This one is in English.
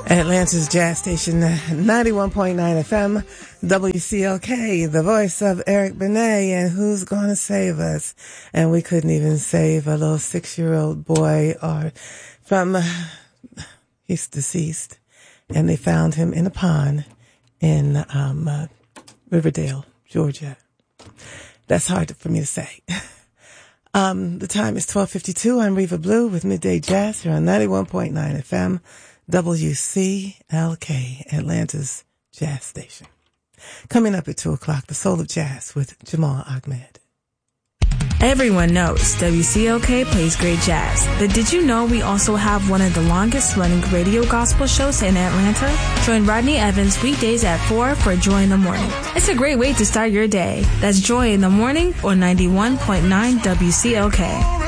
Atlanta's Jazz Station, 91.9 FM, WCLK, the voice of Eric Benet, and who's going to save us? And we couldn't even save a little 6-year-old boy he's deceased, and they found him in a pond in Riverdale, Georgia. That's hard for me to say. The time is 12:52. I'm Reva Blue with Midday Jazz here on 91.9 FM. WCLK, Atlanta's Jazz Station. Coming up at 2 o'clock, The Soul of Jazz with Jamal Ahmed. Everyone knows WCLK plays great jazz, but did you know we also have one of the longest running radio gospel shows in Atlanta? Join Rodney Evans weekdays at 4 for Joy in the Morning. It's a great way to start your day. That's Joy in the Morning on 91.9 WCLK.